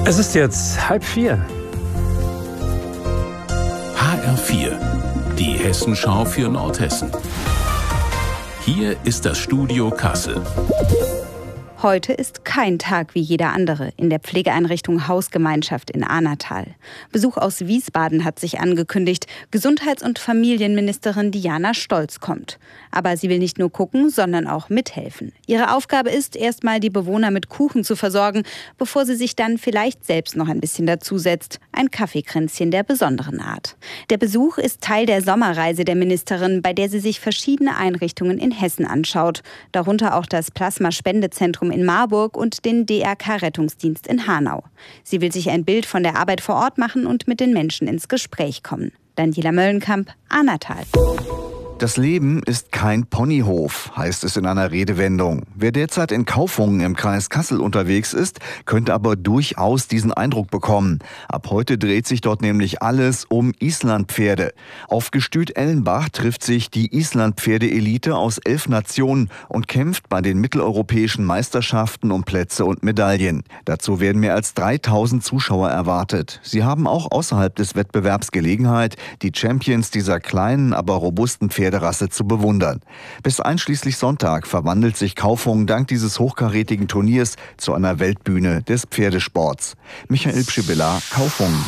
Es ist jetzt 3:30. HR4, die Hessenschau für Nordhessen. Hier ist das Studio Kassel. Heute ist kein Tag wie jeder andere in der Pflegeeinrichtung Hausgemeinschaft in Ahnatal. Besuch aus Wiesbaden hat sich angekündigt. Gesundheits- und Familienministerin Diana Stolz kommt. Aber sie will nicht nur gucken, sondern auch mithelfen. Ihre Aufgabe ist, erstmal die Bewohner mit Kuchen zu versorgen, bevor sie sich dann vielleicht selbst noch ein bisschen dazusetzt. Ein Kaffeekränzchen der besonderen Art. Der Besuch ist Teil der Sommerreise der Ministerin, bei der sie sich verschiedene Einrichtungen in Hessen anschaut. Darunter auch das Plasmaspendezentrum in Marburg und den DRK-Rettungsdienst in Hanau. Sie will sich ein Bild von der Arbeit vor Ort machen und mit den Menschen ins Gespräch kommen. Daniela Möllenkamp, Ahnatal. Das Leben ist kein Ponyhof, heißt es in einer Redewendung. Wer derzeit in Kaufungen im Kreis Kassel unterwegs ist, könnte aber durchaus diesen Eindruck bekommen. Ab heute dreht sich dort nämlich alles um Islandpferde. Auf Gestüt Ellenbach trifft sich die Islandpferde-Elite aus 11 Nationen und kämpft bei den mitteleuropäischen Meisterschaften um Plätze und Medaillen. Dazu werden mehr als 3000 Zuschauer erwartet. Sie haben auch außerhalb des Wettbewerbs Gelegenheit, die Champions dieser kleinen, aber robusten Pferderasse zu bewundern. Bis einschließlich Sonntag verwandelt sich Kaufungen dank dieses hochkarätigen Turniers zu einer Weltbühne des Pferdesports. Michael Pschibilla, Kaufungen.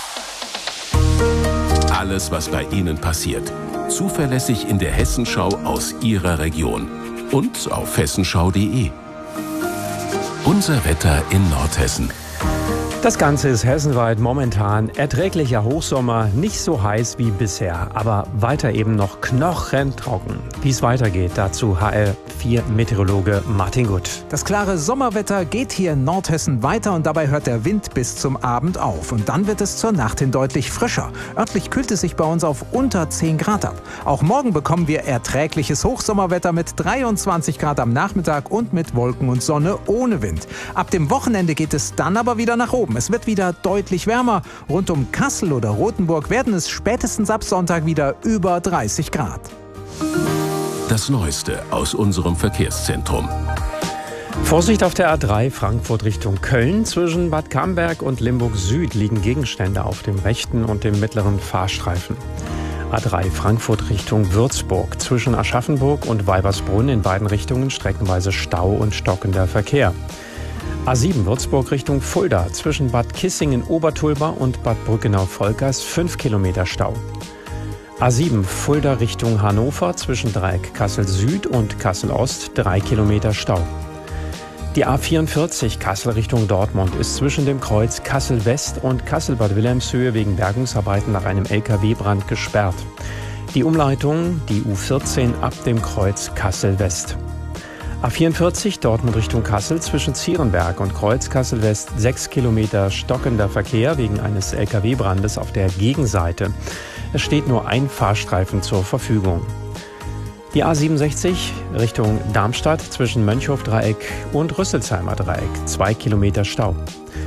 Alles, was bei Ihnen passiert. Zuverlässig in der Hessenschau aus Ihrer Region. Und auf hessenschau.de. Unser Wetter in Nordhessen. Das Ganze ist hessenweit momentan erträglicher Hochsommer, nicht so heiß wie bisher, aber weiter eben noch knochentrocken. Wie es weitergeht, dazu HR4-Meteorologe Martin Gutt. Das klare Sommerwetter geht hier in Nordhessen weiter und dabei hört der Wind bis zum Abend auf. Und dann wird es zur Nacht hin deutlich frischer. Örtlich kühlt es sich bei uns auf unter 10 Grad ab. Auch morgen bekommen wir erträgliches Hochsommerwetter mit 23 Grad am Nachmittag und mit Wolken und Sonne ohne Wind. Ab dem Wochenende geht es dann aber wieder nach oben. Es wird wieder deutlich wärmer. Rund um Kassel oder Rothenburg werden es spätestens ab Sonntag wieder über 30 Grad. Das Neueste aus unserem Verkehrszentrum. Vorsicht auf der A3 Frankfurt Richtung Köln. Zwischen Bad Camberg und Limburg Süd liegen Gegenstände auf dem rechten und dem mittleren Fahrstreifen. A3 Frankfurt Richtung Würzburg. Zwischen Aschaffenburg und Weibersbrunn in beiden Richtungen streckenweise Stau und stockender Verkehr. A7 Würzburg Richtung Fulda. Zwischen Bad Kissingen-Obertulba und Bad Brückenau-Volkers 5 Kilometer Stau. A7 Fulda Richtung Hannover. Zwischen Dreieck Kassel Süd und Kassel Ost 3 Kilometer Stau. Die A44 Kassel Richtung Dortmund ist zwischen dem Kreuz Kassel West und Kassel-Bad Wilhelmshöhe wegen Bergungsarbeiten nach einem LKW-Brand gesperrt. Die Umleitung, die U14 ab dem Kreuz Kassel West. A44 Dortmund Richtung Kassel zwischen Zierenberg und Kreuz Kassel West 6 Kilometer stockender Verkehr wegen eines LKW-Brandes auf der Gegenseite. Es steht nur ein Fahrstreifen zur Verfügung. Die A67 Richtung Darmstadt zwischen Mönchhof-Dreieck und Rüsselsheimer Dreieck 2 Kilometer Stau.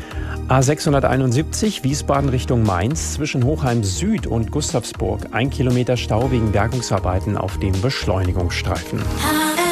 A671 Wiesbaden Richtung Mainz zwischen Hochheim Süd und Gustavsburg 1 Kilometer Stau wegen Bergungsarbeiten auf dem Beschleunigungsstreifen.